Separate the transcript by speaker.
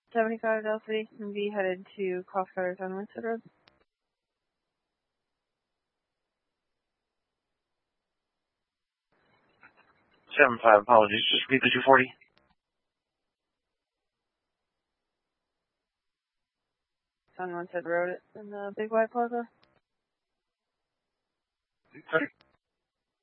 Speaker 1: 75 Delta V headed to Cost Cutters on Winston Road.
Speaker 2: 75, apologies. Just repeat the 240.
Speaker 1: On Winston Road in the Big White Plaza.
Speaker 2: Sorry.